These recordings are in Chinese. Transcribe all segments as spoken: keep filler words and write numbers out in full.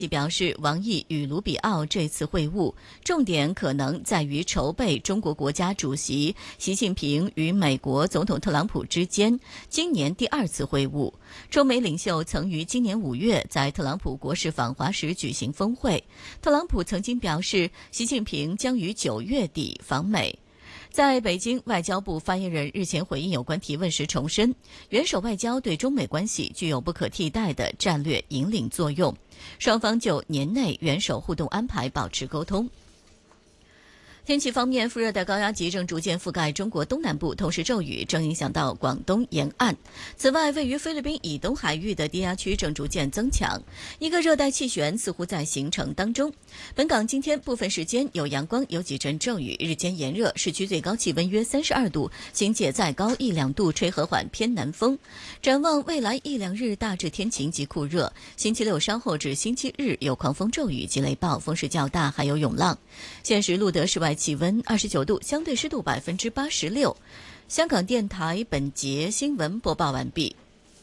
表示，王毅与卢比奥这次会晤重点可能在于筹备中国国家主席习近平与美国总统特朗普之间今年第二次会晤。中美领袖曾于今年五月在特朗普国事访华时举行峰会，特朗普曾经表示，习近平将于九月底访美。在北京，外交部发言人日前回应有关提问时重申，元首外交对中美关系具有不可替代的战略引领作用，双方就年内元首互动安排保持沟通。天气方面，副热带高压脊正逐渐覆盖中国东南部，同时骤雨正影响到广东沿岸。此外，位于菲律宾以东海域的低压区正逐渐增强，一个热带气旋似乎在形成当中。本港今天部分时间有阳光，有几阵骤雨，日间炎热，市区最高气温约三十二度，新界再高一两度，吹和缓偏南风。展望未来一两日大致天晴及酷热，星期六稍后至星期日有狂风骤雨及雷暴，风势较大，还有涌浪。现时录得室外气温二十九度，相对湿度百分之八十六。香港电台本节新闻播报完毕。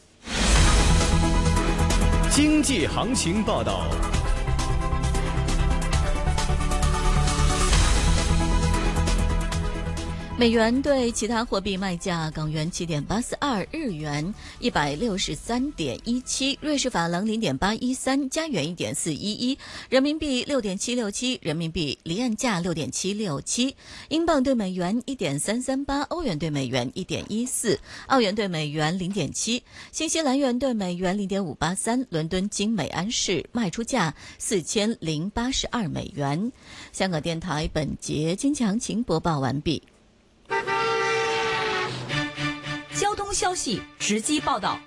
经济行情报道。 美元对其他货币卖价：港元七点八四二，日元一百六十三点一七，瑞士法郎零点八一三，加元一点四一一，人民币六点七六七，人民币离岸价六点七六七，英镑对美元一点三三八，欧元对美元一点一四，澳元对美元零点七，新西兰元对美元零点五八三，伦敦金美安士卖出价四千零八十二美元。香港电台本节经济行情播报完毕。 交通消息直击报道。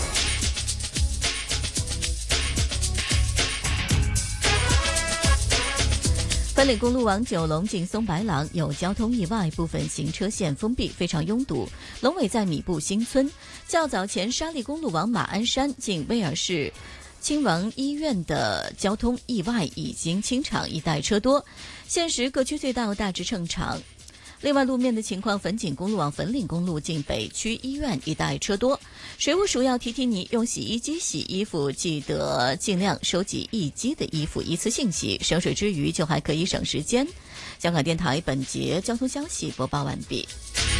粉岭公路往九龙近松白廊有交通意外，部分行车线封闭，非常拥堵。龙尾在米布新村。较早前沙砾公路往马鞍山近威尔士亲王医院的交通意外已经清场，一带车多，现时各区隧道大致正常。另外路面的情况，粉锦公路往粉岭公路近北区医院一带车多。水务署要提提你，用洗衣机洗衣服记得尽量收集一机的衣服，一次性洗，省水之余就还可以省时间。香港电台本节交通消息播报完毕。